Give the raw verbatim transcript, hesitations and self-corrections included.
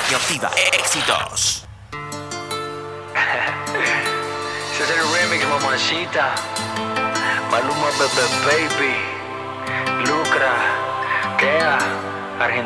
Radioactiva Éxitos. Ese es el remix, mamacita. Maluma, Bebe Baby, Lucra, Kea, Argentina.